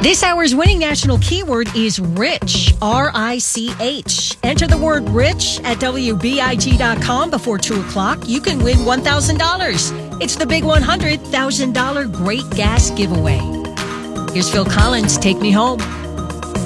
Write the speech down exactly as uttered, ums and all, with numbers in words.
This hour's winning national keyword is rich, R I C H. Enter the word rich at W B I G dot com before two o'clock. You can win one thousand dollars. It's the big one hundred thousand dollars Great Gas giveaway. Here's Phil Collins, Take Me Home.